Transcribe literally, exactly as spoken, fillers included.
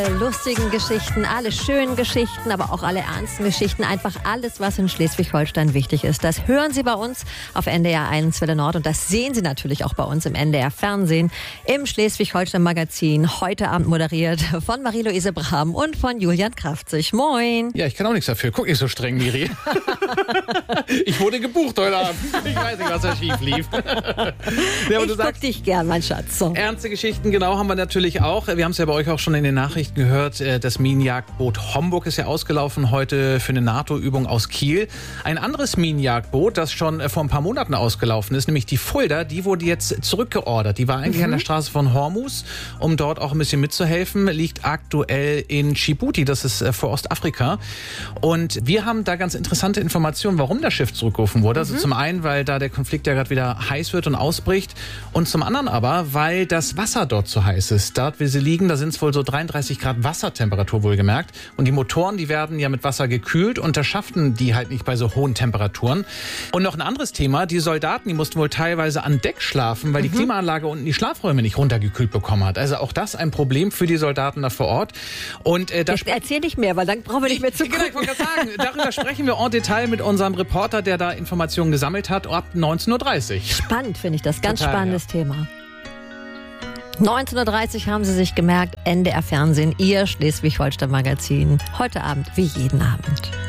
Lustigen Geschichten, alle schönen Geschichten, aber auch alle ernsten Geschichten. Einfach alles, was in Schleswig-Holstein wichtig ist. Das hören Sie bei uns auf N D R eins Welle Nord und das sehen Sie natürlich auch bei uns im N D R Fernsehen im Schleswig-Holstein-Magazin. Heute Abend moderiert von Marie-Louise Brahm und von Julian Kraftzig. Moin. Ja, ich kann auch nichts dafür. Guck nicht so streng, Miri. Ich wurde gebucht heute Abend. Ich weiß nicht, was da schief lief. Ja, ich guck dich gern, mein Schatz. So. Ernste Geschichten, genau, haben wir natürlich auch. Wir haben es ja bei euch auch schon in den Nachrichten gehört. Das Minenjagdboot Homburg ist ja ausgelaufen heute für eine NATO-Übung aus Kiel. Ein anderes Minenjagdboot, das schon vor ein paar Monaten ausgelaufen ist, nämlich die Fulda, die wurde jetzt zurückgeordert. Die war eigentlich mhm. an der Straße von Hormuz, um dort auch ein bisschen mitzuhelfen. Liegt aktuell in Djibouti, das ist vor Ostafrika. Und wir haben da ganz interessante Informationen, warum das Schiff zurückgerufen wurde. Also mhm. zum einen, weil da der Konflikt ja gerade wieder heiß wird und ausbricht. Und zum anderen aber, weil das Wasser dort so heiß ist. Dort, wie sie liegen, da sind es wohl so dreiunddreißig Grad Wassertemperatur wohlgemerkt. Und die Motoren, die werden ja mit Wasser gekühlt und das schafften die halt nicht bei so hohen Temperaturen. Und noch ein anderes Thema, die Soldaten, die mussten wohl teilweise an Deck schlafen, weil mhm. die Klimaanlage unten die Schlafräume nicht runtergekühlt bekommen hat. Also auch das ein Problem für die Soldaten da vor Ort. Und äh, da Jetzt erzähl nicht mehr, weil dann brauchen wir nicht mehr zu gucken. Genau, ich wollte gerade sagen, darüber sprechen wir en Detail mit unserem Reporter, der da Informationen gesammelt hat, ab neunzehn Uhr dreißig. Spannend finde ich das, ganz Total, spannendes ja. Thema. neunzehn Uhr dreißig haben Sie sich gemerkt, N D R Fernsehen, Ihr Schleswig-Holstein-Magazin. Heute Abend wie jeden Abend.